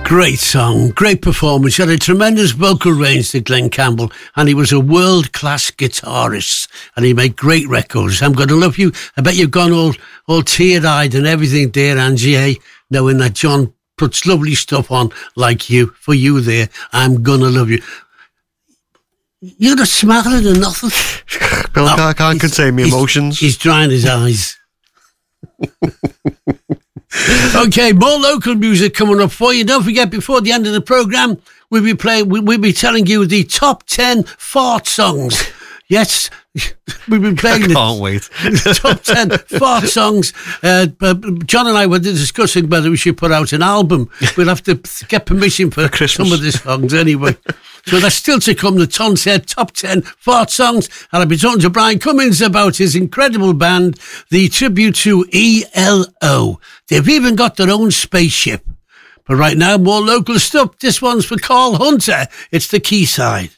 Great song, great performance. He had a tremendous vocal range to Glenn Campbell, and he was a world-class guitarist, and he made great records. I'm Gonna Love You. I bet you've gone all tear-eyed and everything there, Angie, knowing that John puts lovely stuff on like you, for you there. I'm Gonna Love You. You're not smiling or nothing. Bill, I can't contain my emotions. He's drying his eyes. Okay, more local music coming up for you. Don't forget, before the end of the programme, we'll be telling you the top 10 fart songs. Yes, we've been playing I can't wait. Top 10 fart songs. John and I were discussing whether we should put out an album. We'll have to get permission for some of the songs anyway. So that's still to come. The Ton said top 10 fart songs. And I'll be talking to Brian Cummins about his incredible band, the tribute to ELO. They've even got their own spaceship. But right now, more local stuff. This one's for Carl Hunter. It's the Quayside.